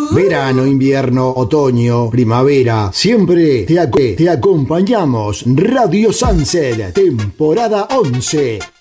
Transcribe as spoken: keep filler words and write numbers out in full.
Verano, invierno, otoño, primavera, siempre te, ac- te acompañamos. Radio Sunset, temporada once.